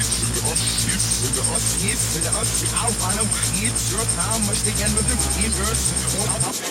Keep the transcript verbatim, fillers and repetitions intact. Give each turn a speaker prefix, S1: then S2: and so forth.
S1: Yes, the us, our final, it's your time, must begin with the fevers.